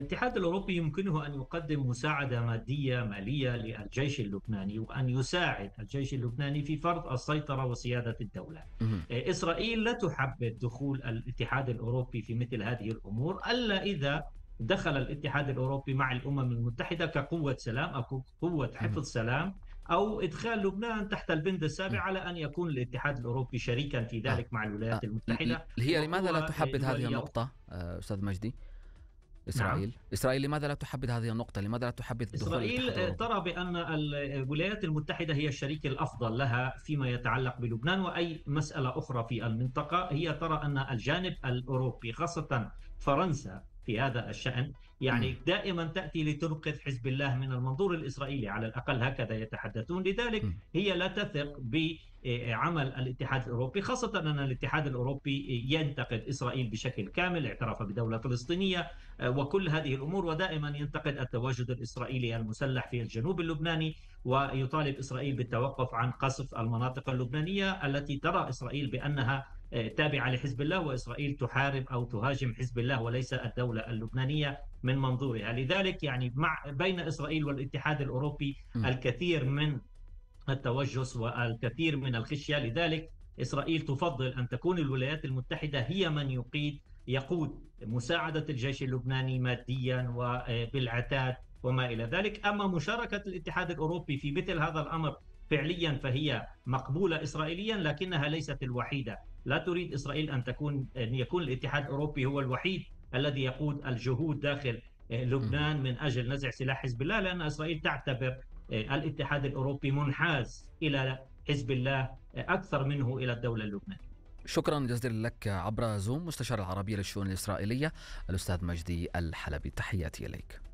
الاتحاد الأوروبي يمكنه أن يقدم مساعدة مادية مالية للجيش اللبناني، وأن يساعد الجيش اللبناني في فرض السيطرة وسيادة الدولة. مهم. إسرائيل لا تحبذ دخول الاتحاد الأوروبي في مثل هذه الأمور إلا إذا دخل الاتحاد الأوروبي مع الأمم المتحدة كقوة سلام أو قوة مهم. حفظ سلام، أو إدخال لبنان تحت البند السابع مهم. على أن يكون الاتحاد الأوروبي شريكا في آه. ذلك مع الولايات المتحدة. هي لماذا لا وهو تحبذ هذه دولية أخرى. النقطة أستاذ مجدي؟ نعم. إسرائيل لماذا لا تحبذ هذه النقطة؟ لماذا لا تحبذ دخول إسرائيل الاتحاد الأوروبي؟ ترى بأن الولايات المتحدة هي الشريك الأفضل لها فيما يتعلق بلبنان وأي مسألة أخرى في المنطقة. هي ترى أن الجانب الأوروبي خاصة فرنسا في هذا الشأن يعني مم. دائما تأتي لتنقذ حزب الله من المنظور الإسرائيلي، على الأقل هكذا يتحدثون. لذلك مم. هي لا تثق بعمل الاتحاد الأوروبي، خاصة أن الاتحاد الأوروبي ينتقد إسرائيل بشكل كامل، اعترف بدولة فلسطينية وكل هذه الأمور، ودائما ينتقد التواجد الإسرائيلي المسلح في الجنوب اللبناني، ويطالب إسرائيل بالتوقف عن قصف المناطق اللبنانية التي ترى إسرائيل بأنها تابعة لحزب الله، وإسرائيل تحارب أو تهاجم حزب الله وليس الدولة اللبنانية من منظورها. لذلك يعني بين إسرائيل والاتحاد الأوروبي مم. الكثير من التوجس والكثير من الخشية. لذلك إسرائيل تفضل أن تكون الولايات المتحدة هي من يقود مساعدة الجيش اللبناني ماديا وبالعتاد وما إلى ذلك. أما مشاركة الاتحاد الأوروبي في مثل هذا الأمر فعليا فهي مقبولة إسرائيليا، لكنها ليست الوحيدة. لا تريد إسرائيل أن يكون الاتحاد الأوروبي هو الوحيد الذي يقود الجهود داخل مم. لبنان من أجل نزع سلاح حزب الله، لأن إسرائيل تعتبر الاتحاد الأوروبي منحاز إلى حزب الله أكثر منه إلى الدولة اللبنانية. شكرا جزيلا لك عبر زوم، مستشار العربية للشؤون الإسرائيلية الأستاذ مجدي الحلبي، تحياتي إليك.